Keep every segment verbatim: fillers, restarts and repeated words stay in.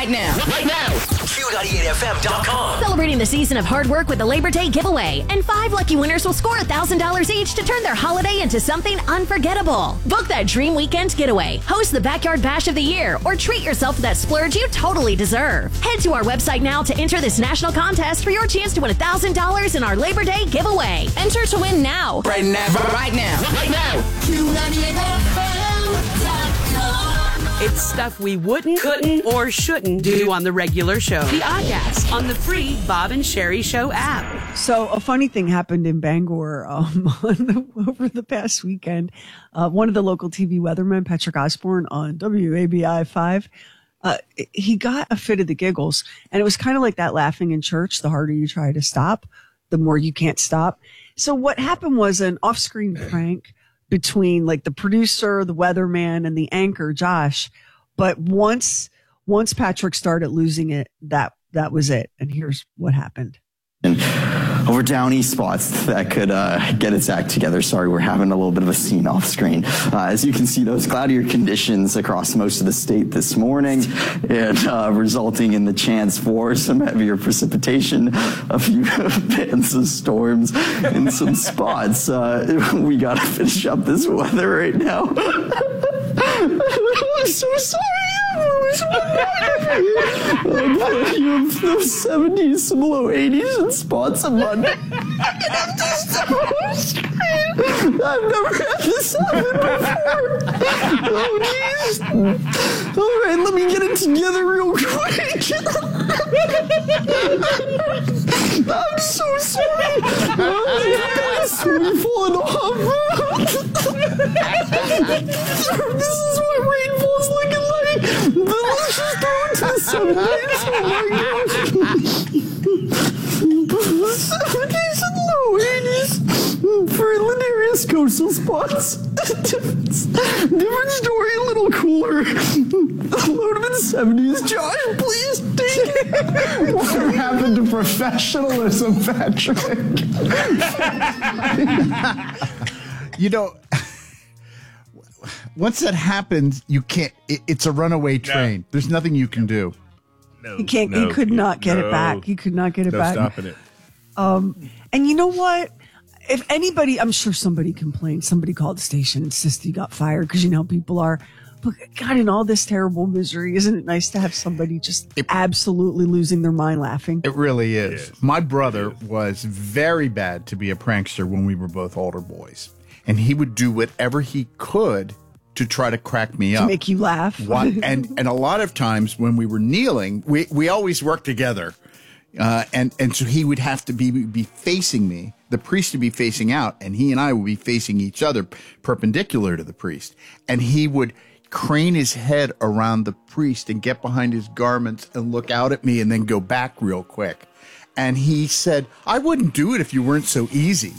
right now. Right now. Q ninety-eight F M dot com. Celebrating the season of hard work with the Labor Day giveaway. And five lucky winners will score one thousand dollars each to turn their holiday into something unforgettable. Book that dream weekend getaway, host the Backyard Bash of the Year, or treat yourself to that splurge you totally deserve. Head to our website now to enter this national contest for your chance to win one thousand dollars in our Labor Day giveaway. Enter to win now. Right now. Right now. Right now. Q ninety-eight F M dot com. It's stuff we wouldn't, couldn't, or shouldn't do on the regular show. The Oddcast on the free Bob and Sherry Show app. So a funny thing happened in Bangor um, on the, over the past weekend. Uh, one of the local T V weathermen, Patrick Osborne on W A B I five, uh, he got a fit of the giggles. And it was kind of like that laughing in church. The harder you try to stop, the more you can't stop. So what happened was an off-screen prank between like the producer, the weatherman, and the anchor, Josh. But once once Patrick started losing it, that that was it. And here's what happened. And over downy spots that could uh, get its act together. Sorry, we're having a little bit of a scene off screen. Uh, as you can see, those cloudier conditions across most of the state this morning, and uh, resulting in the chance for some heavier precipitation, a few bands of storms in some spots. Uh, we got to finish up this weather right now. I'm so sorry. You have those seventies, some low eighties, and spots of Monday. I've never had this happen before. Oh, jeez. All right, let me get it together real quick. I'm so sorry. Oh, we're falling off. This is what rainfall's looking like. Let's just go into the seventies. Oh my gosh. seventies and low eighties for Lindarius coastal spots. different, different story, a little cooler. Low to mid seventies. Josh, please take it. What happened to professionalism, Patrick? You know, once that happens, you can't. It, it's a runaway train. No. There's nothing you can do. No, he can't. No, he could not get no, it back. He could not get it no back. Stopping it. Um, and you know what? If anybody, I'm sure somebody complained. Somebody called the station and insisted he got fired because you know how people are. But God, in all this terrible misery, isn't it nice to have somebody just it, absolutely losing their mind laughing? It really is. Yes. My brother was very bad to be a prankster when we were both older boys. And he would do whatever he could to try to crack me to up. To make you laugh. What, and and a lot of times when we were kneeling, we, we always worked together. Uh, and, and so he would have to be, be facing me, the priest would be facing out, and he and I would be facing each other perpendicular to the priest. And he would crane his head around the priest and get behind his garments and look out at me and then go back real quick. And he said, I wouldn't do it if you weren't so easy.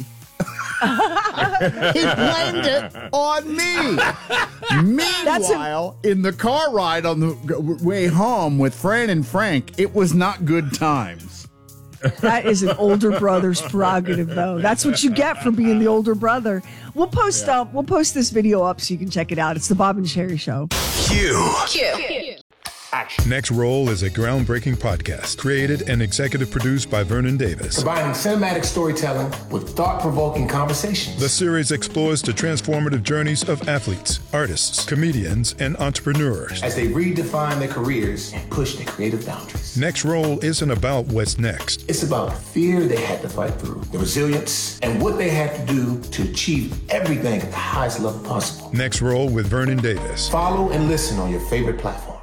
He blamed it on me. Meanwhile, a- in the car ride on the way home with Fran and Frank, it was not good times. That is an older brother's prerogative, though. That's what you get for being the older brother. We'll post yeah. up. We'll post this video up so you can check it out. It's the Bob and Sherry Show. Q. Q. Q. Action. Next Roll is a groundbreaking podcast created and executive produced by Vernon Davis. Combining cinematic storytelling with thought-provoking conversations. The series explores the transformative journeys of athletes, artists, comedians, and entrepreneurs as they redefine their careers and push their creative boundaries. Next Roll isn't about what's next. It's about the fear they had to fight through, the resilience, and what they had to do to achieve everything at the highest level possible. Next Roll with Vernon Davis. Follow and listen on your favorite platform.